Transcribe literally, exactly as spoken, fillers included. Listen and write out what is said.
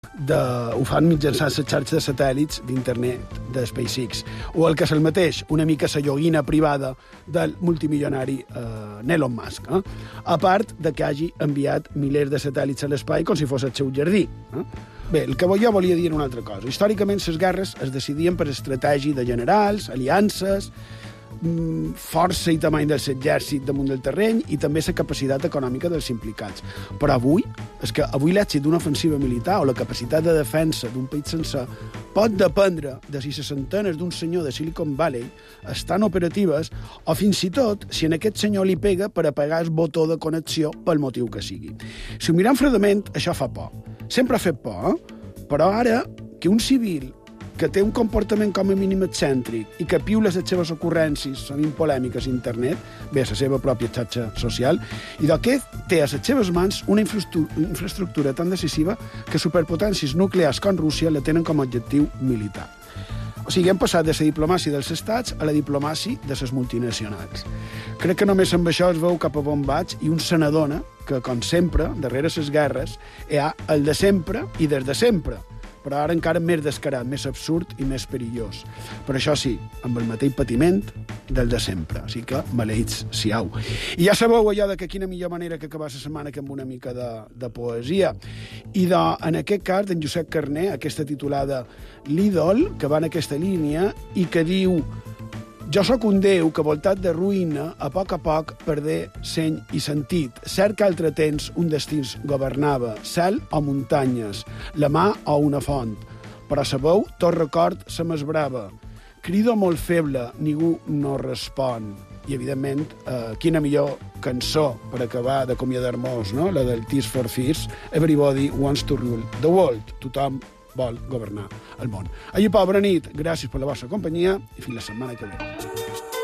de, ho fan mitjançant les xarxes de satèl·lits d'internet de SpaceX, o el que és el mateix, una mica la joguina privada del multimilionari eh, Elon Musk, eh? a part de que hagi enviat milers de satèl·lits a l'espai com si fos el seu jardí. Eh? Bé, el que jo volia dir una altra cosa. Històricament, les guerres es decidien per estratègia de generals, aliances, força i tamany del exèrcit damunt del terreny i també la capacitat econòmica dels implicats. Però avui, és que avui l'èxit d'una ofensiva militar o la capacitat de defensa d'un país sencer pot dependre de si les antenes d'un senyor de Silicon Valley estan operatives o fins i tot si en aquest senyor li pega per apagar el botó de connexió pel motiu que sigui. Si ho mirem fredament, això fa por. Sempre ha fet por, eh? Però ara que un civil que té un comportament com a mínim excèntric i que piula les seves ocurrències, sovint polèmiques a internet, bé, a la seva pròpia xarxa social, i d'aquest té a les seves mans una infraestructura tan decisiva que superpotències nuclears com Rússia la tenen com a objectiu militar. O sigui, hem passat de la diplomàcia dels estats a la diplomàcia de les multinacionals. Crec que només amb això es veu cap a on vaig i un se n'adona que, com sempre, darrere les guerres, hi ha el de sempre i des de sempre, però ara encara més descarat, més absurd i més perillós. Per això sí, amb el mateix patiment del de sempre. Així que, maleïts, siau. I ja sabeu allò de que quina millor manera que acabar la setmana que amb una mica de, de poesia. I de, en aquest cas, d'en Josep Carner, aquesta titulada L'ídol, que va en aquesta línia i que diu: jo sóc un déu que, voltat de ruïna, a poc a poc perdé seny i sentit. Cert que altre temps un destins governava, cel o muntanyes, la mà o una font. Però sabeu, tot record se m'esbrava. Crido molt feble, ningú no respon. I, evidentment, eh, quina millor cançó per acabar d'acomiadar-nos, no? La del Tears for Fears, Everybody Wants to Rule the World. Tothom vol governar el món. Allí, pobra nit, gràcies per la vostra companyia i fins la setmana que ve.